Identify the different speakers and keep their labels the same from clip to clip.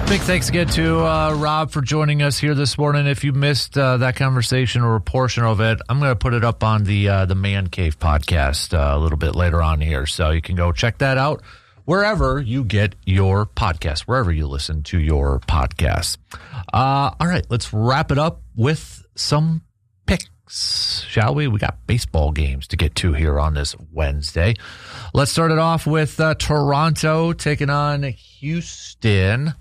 Speaker 1: Big thanks again to Rob for joining us here this morning. If you missed that conversation or a portion of it, I'm going to put it up on the Man Cave podcast a little bit later on here, so you can go check that out wherever you get your podcast, wherever you listen to your podcasts. All right, let's wrap it up with some picks, shall we? We got baseball games to get to here on this Wednesday. Let's start it off with Toronto taking on Houston.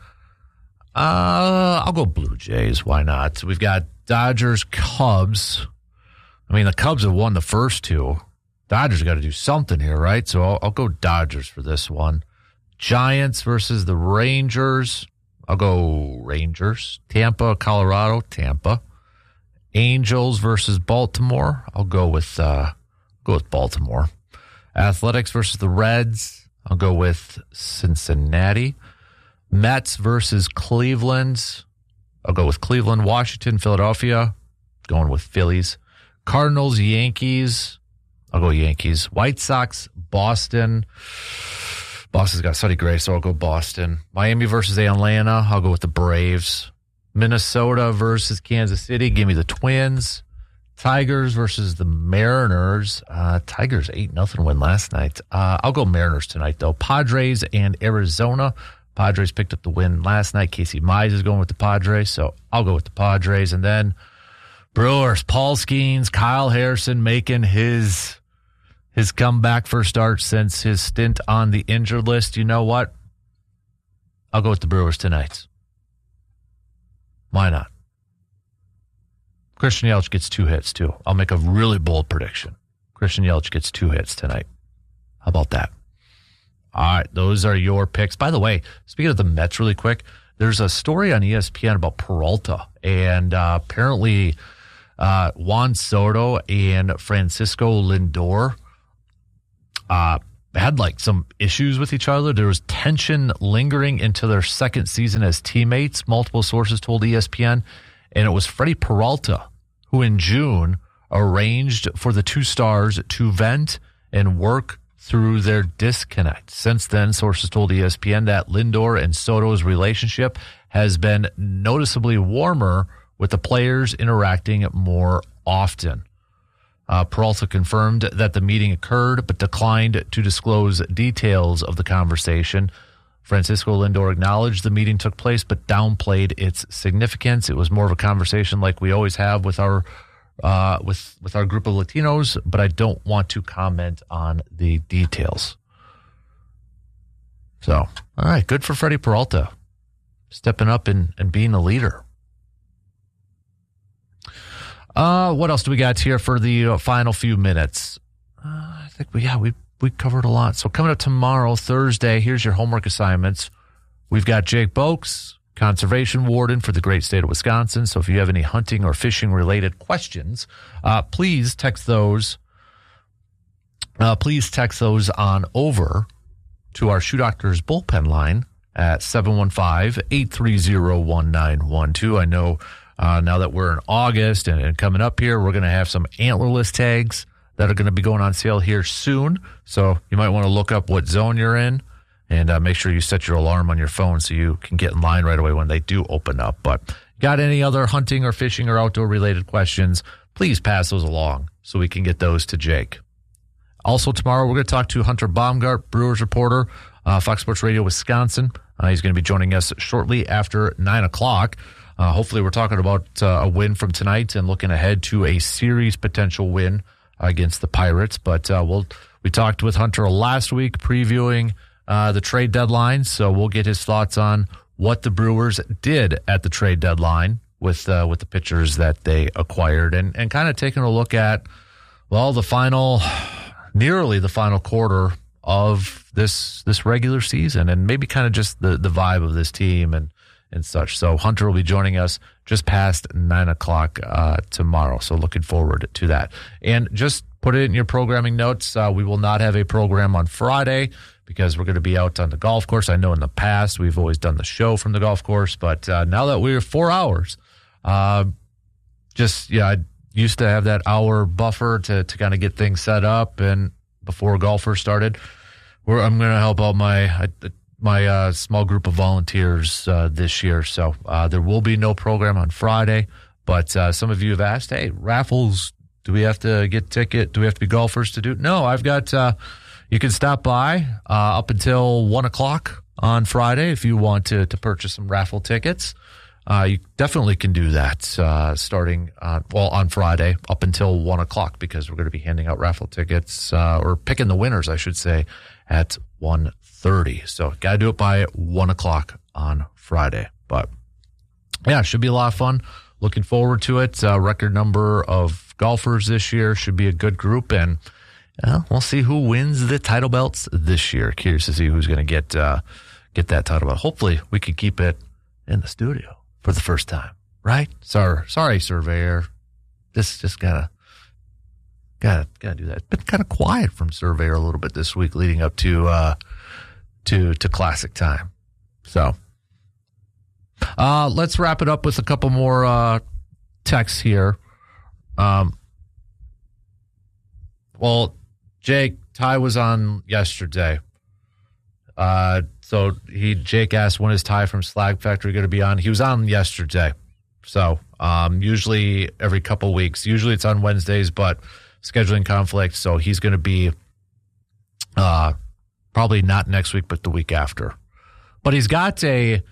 Speaker 1: I'll go Blue Jays. Why not? We've got Dodgers, Cubs. I mean, the Cubs have won the first two. Dodgers got to do something here, right? So I'll go Dodgers for this one. Giants versus the Rangers. I'll go Rangers. Tampa, Colorado, Tampa. Angels versus Baltimore. I'll go with Baltimore. Athletics versus the Reds. I'll go with Cincinnati. Mets versus Cleveland. I'll go with Cleveland. Washington, Philadelphia. Going with Phillies. Cardinals, Yankees. I'll go Yankees. White Sox, Boston. Boston's got Sonny Gray, so I'll go Boston. Miami versus Atlanta. I'll go with the Braves. Minnesota versus Kansas City. Give me the Twins. Tigers versus the Mariners. Tigers 8-0 win last night. I'll go Mariners tonight, though. Padres and Arizona. Padres picked up the win last night. Casey Mize is going with the Padres, so I'll go with the Padres. And then Brewers, Paul Skeens, Kyle Harrison making his comeback for start since his stint on the injured list. You know what? I'll go with the Brewers tonight. Why not? Christian Yelich gets 2 hits, too. I'll make a really bold prediction. Christian Yelich gets 2 hits tonight. How about that? All right, those are your picks. By the way, speaking of the Mets really quick, there's a story on ESPN about Peralta. And apparently Juan Soto and Francisco Lindor had like some issues with each other. There was tension lingering into their second season as teammates, multiple sources told ESPN. And it was Freddie Peralta who in June arranged for the two stars to vent and work through their disconnect. Since then, sources told ESPN that Lindor and Soto's relationship has been noticeably warmer, with the players interacting more often. Peralta confirmed that the meeting occurred, but declined to disclose details of the conversation. Francisco Lindor acknowledged the meeting took place, but downplayed its significance. It was more of a conversation like we always have with our with our group of Latinos, but I don't want to comment on the details. So, all right, good for Freddie Peralta, stepping up and being a leader. What else do we got here for the final few minutes? I think we covered a lot. So coming up tomorrow, Thursday, here's your homework assignments. We've got Jake Boakes, conservation warden for the great state of Wisconsin. So if you have any hunting or fishing related questions, please text those. On over to our Shoe Doctors bullpen line at 715-830-1912. I know now that we're in August and coming up here, we're going to have some antlerless tags that are going to be going on sale here soon. So you might want to look up what zone you're in and make sure you set your alarm on your phone so you can get in line right away when they do open up. But got any other hunting or fishing or outdoor related questions, please pass those along so we can get those to Jake. Also tomorrow, we're going to talk to Hunter Baumgart, Brewers reporter, Fox Sports Radio Wisconsin. He's going to be joining us shortly after 9 o'clock. Hopefully we're talking about a win from tonight and looking ahead to a series potential win against the Pirates. But we talked with Hunter last week previewing the trade deadline, so we'll get his thoughts on what the Brewers did at the trade deadline with the pitchers that they acquired, and kind of taking a look at, well, nearly the final quarter of this regular season, and maybe kind of just the vibe of this team and such. So Hunter will be joining us just past 9 o'clock tomorrow. So looking forward to that. And just put it in your programming notes. We will not have a program on Friday because we're going to be out on the golf course. I know in the past we've always done the show from the golf course, but now that we're 4 hours, I used to have that hour buffer to kind of get things set up and before golfers started. I'm going to help out my my small group of volunteers this year. So there will be no program on Friday. But some of you have asked, hey, raffles, do we have to get ticket? Do we have to be golfers to do it? No, I've got, you can stop by up until 1 o'clock on Friday if you want to purchase some raffle tickets. You definitely can do that starting, on Friday up until 1 o'clock because we're going to be handing out raffle tickets or picking the winners, I should say, at 1:30. So got to do it by 1 o'clock on Friday. But, yeah, it should be a lot of fun. Looking forward to it. Record number of golfers this year. Should be a good group. And we'll see who wins the title belts this year. Curious to see who's going to get that title belt. Hopefully we can keep it in the studio for the first time, right? Sorry, Surveyor. Just gotta do that. It's been kind of quiet from Surveyor a little bit this week leading up to Classic time. So let's wrap it up with a couple more texts here. Well, Jake, Ty was on yesterday. So Jake asked, when is Ty from Slag Factory going to be on? He was on yesterday. So usually every couple weeks. Usually it's on Wednesdays, but scheduling conflict. So he's going to be probably not next week, but the week after. But he's got a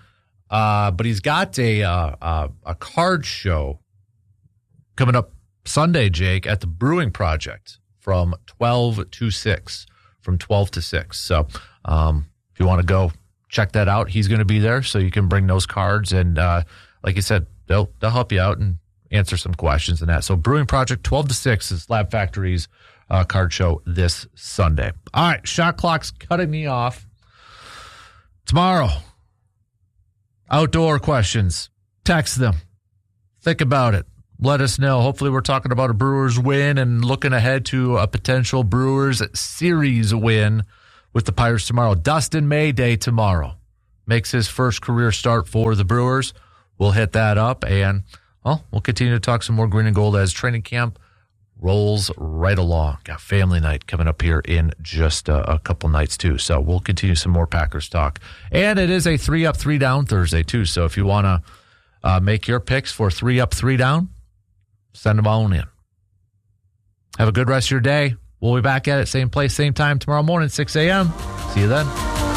Speaker 1: card show coming up Sunday, Jake, at the Brewing Project from 12 to 6. So if you want to go check that out, he's going to be there, so you can bring those cards. And like you said, they'll help you out and answer some questions and that. So Brewing Project, 12 to 6 is Lab Factory's card show this Sunday. All right, shot clock's cutting me off. Tomorrow, outdoor questions. Text them. Think about it. Let us know. Hopefully we're talking about a Brewers win and looking ahead to a potential Brewers series win with the Pirates tomorrow. Dustin Mayday tomorrow makes his first career start for the Brewers. We'll hit that up, and we'll continue to talk some more green and gold as training camp rolls right along. Got family night coming up here in just a couple nights, too. So we'll continue some more Packers talk. And it is a 3-up, 3-down Thursday, too. So if you want to make your picks for 3-up, 3-down, send them on in. Have a good rest of your day. We'll be back at it, same place, same time tomorrow morning, 6 a.m. See you then.